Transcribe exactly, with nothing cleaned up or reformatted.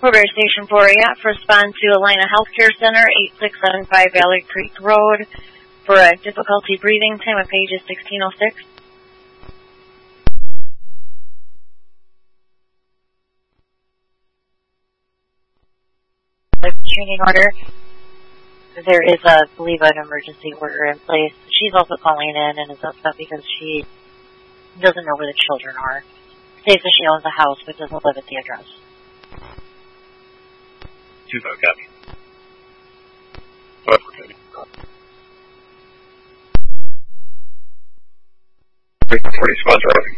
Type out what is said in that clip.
Quarter Station four A F, respond to Alina Healthcare Center, eight six seven five Valley Creek Road, for a difficulty breathing. Time of page is sixteen oh six. Training order. There is, a, I believe, an emergency order in place. She's also calling in and is upset because she doesn't know where the children are. Says that she owns a house but doesn't live at the address. Two five copy. Five four copy. Forty squad driving.